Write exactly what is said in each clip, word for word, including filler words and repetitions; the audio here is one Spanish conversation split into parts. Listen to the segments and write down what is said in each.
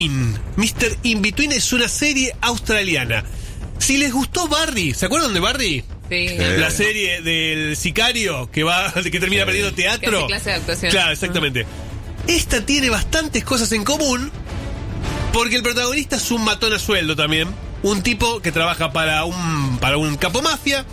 In. mister In-Between es una serie australiana. Si les gustó Barry, ¿se acuerdan de Barry? Sí. La serie del sicario que va, que termina perdiendo teatro. Que hace clase de actuación. Claro, exactamente. Esta tiene bastantes cosas en común, porque el protagonista es un matón a sueldo también. Un tipo que trabaja para un, para un capo mafia.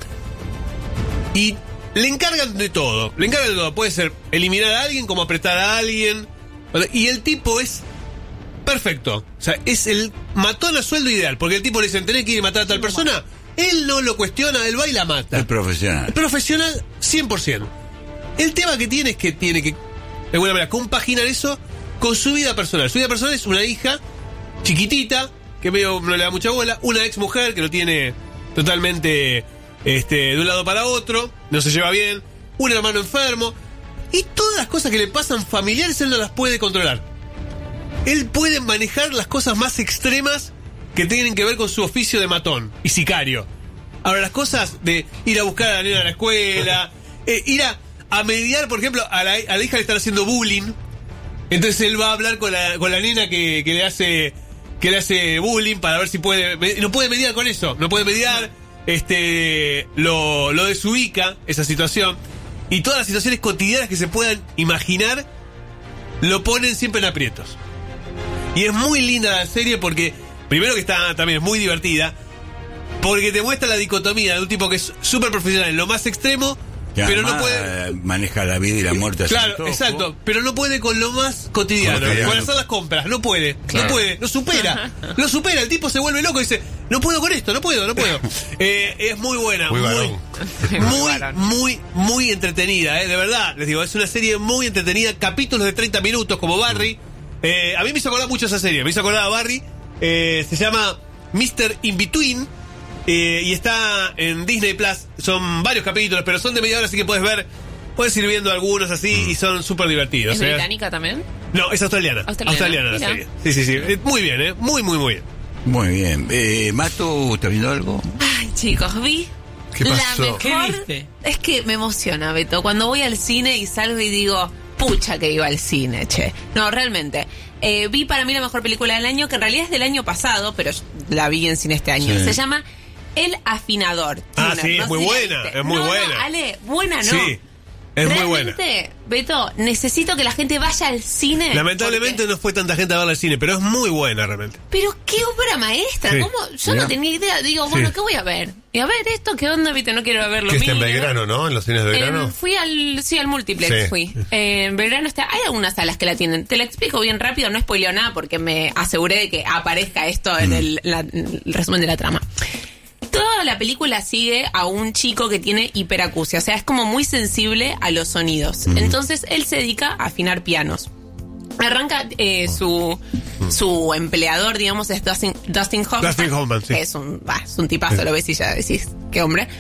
Y le encargan de todo. Le encargan de todo. Puede ser eliminar a alguien, como apretar a alguien. Y el tipo es perfecto. O sea, es el matón a sueldo ideal. Porque el tipo le dice, tenés que ir a matar a tal persona. Él no lo cuestiona, él va y la mata. Es profesional. Es profesional cien por ciento. El tema que tiene es que tiene que, de alguna manera, compaginar eso con su vida personal. Su vida personal es una hija chiquitita, que medio no le da mucha bola, una ex mujer que lo tiene totalmente este, de un lado para otro, no se lleva bien, un hermano enfermo, y todas las cosas que le pasan familiares él no las puede controlar. Él puede manejar las cosas más extremas que tienen que ver con su oficio de matón y sicario. Ahora, las cosas de ir a buscar a la nena a la escuela, eh, ir a, a mediar, por ejemplo, a la, a la hija le están haciendo bullying, entonces él va a hablar con la, con la nena que, que le hace que le hace bullying para ver si puede, no puede mediar con eso, no puede mediar, este lo, lo desubica esa situación, y todas las situaciones cotidianas que se puedan imaginar lo ponen siempre en aprietos. Y es muy linda la serie porque primero que está también muy divertida, porque te muestra la dicotomía de un tipo que es súper profesional en lo más extremo, que pero no puede... maneja la vida y la muerte. Claro, toco. Exacto, pero no puede con lo más cotidiano, cotidiano. con hacer las compras, no puede, claro. no puede, no supera, lo supera, el tipo se vuelve loco y dice, no puedo con esto, no puedo, no puedo. eh, es muy buena, muy, muy, muy, muy, muy entretenida, eh, de verdad, les digo, es una serie muy entretenida, capítulos de treinta minutos como Barry. Eh, a mí me hizo acordar mucho esa serie, me hizo acordar a Barry. Eh, se llama mister In-Between, eh, y está en Disney Plus. Son varios capítulos, pero son de media hora, así que puedes ver, puedes ir viendo algunos así, mm. y son súper divertidos. ¿Es ¿eh? británica también? No, es australiana. Australiana, australiana la serie. Sí, sí, sí. Eh, muy bien, ¿eh? Muy, muy, muy bien. Muy bien. Eh, Mato, ¿estás viendo algo? Ay, chicos, vi. ¿Qué pasó? La mejor. ¿Qué viste? Es que me emociona, Beto. Cuando voy al cine y salgo y digo, pucha que iba al cine, che. No, realmente. Eh, vi para mí la mejor película del año, que en realidad es del año pasado, pero la vi en cine este año. Sí. Se llama El Afinador. Ah, Tuner. sí, No es muy sé si la buena, viste. es muy no, buena. No, Ale, buena no. Sí, es muy buena. Realmente, Beto, necesito que la gente vaya al cine. Lamentablemente porque... no fue tanta gente a verla al cine, pero es muy buena realmente. Pero qué obra maestra. Sí. ¿Cómo? Yo Mirá. no tenía idea. Digo, bueno, Sí. ¿qué voy a ver? Y a ver esto, ¿qué onda? Viste, no quiero ver lo Que está en mío. Belgrano, ¿no? En los cines de Belgrano. Eh, fui al, sí, al multiplex Sí. fui. Eh, en Belgrano está, hay algunas salas que la tienen. Te la explico bien rápido, no spoileo nada porque me aseguré de que aparezca esto en el, la- el resumen de la trama. Toda la película sigue a un chico que tiene hiperacusia, o sea, es como muy sensible a los sonidos. Entonces él se dedica a afinar pianos. Arranca eh, su su empleador, digamos, es Dustin, Dustin Hoffman. Dustin Hoffman, sí. Que es un, bah, es un tipazo, Sí. lo ves y ya decís, qué hombre.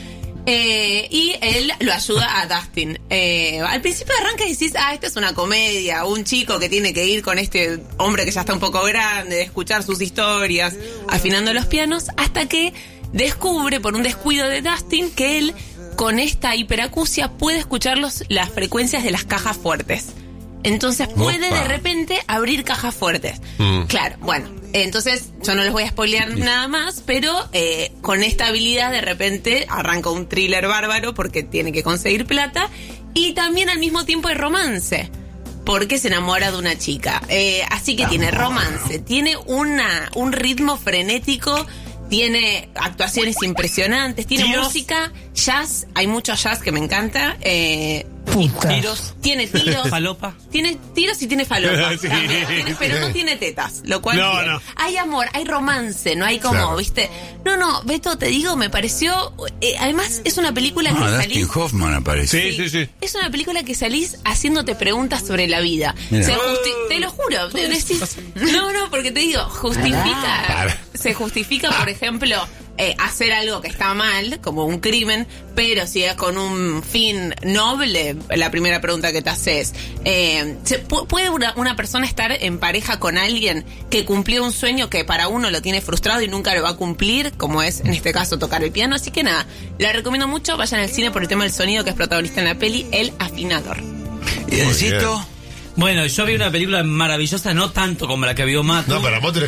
Eh, y él lo ayuda a Dustin. Eh, al principio arranca y decís, ah, esta es una comedia, un chico que tiene que ir con este hombre que ya está un poco grande, escuchar sus historias, afinando los pianos, hasta que descubre por un descuido de Dustin que él, con esta hiperacusia, puede escuchar los, las frecuencias de las cajas fuertes. Entonces puede Opa. de repente abrir cajas fuertes. Mm. Claro, bueno, entonces yo no les voy a spoilear nada más, pero eh, con esta habilidad de repente arranca un thriller bárbaro porque tiene que conseguir plata y también al mismo tiempo hay romance. Porque se enamora de una chica. Eh, así que tiene romance, tiene una un ritmo frenético, tiene actuaciones impresionantes, tiene ¿Tiros? música, jazz, hay mucho jazz que me encanta. Eh, Puta. Tiros. tiene tiros. Falopa. Tiene tiros y tiene falopa. Sí. También tiene- pero no tiene tetas, lo cual No, bien. no. Hay amor, hay romance, no hay como, Claro. ¿viste? No, no, Beto, te digo, me pareció... eh, además, es una película que Ah, salís... Dustin Hoffman aparece. Sí, sí, sí. Es una película que salís haciéndote preguntas sobre la vida. Mira. Se justi- te lo juro. Te decís, no, no, porque te digo, justifica... Se justifica, por ejemplo... Eh, hacer algo que está mal, como un crimen, pero si es con un fin noble, la primera pregunta que te haces, eh, ¿se pu- ¿puede una, una persona estar en pareja con alguien que cumplió un sueño que para uno lo tiene frustrado y nunca lo va a cumplir, como es en este caso tocar el piano? Así que nada, la recomiendo mucho, vayan al cine por el tema del sonido que es protagonista en la peli, El Afinador. ¿Y Encito? Bueno, yo vi una película maravillosa, no tanto como la que vio Mato. No, para vos tenés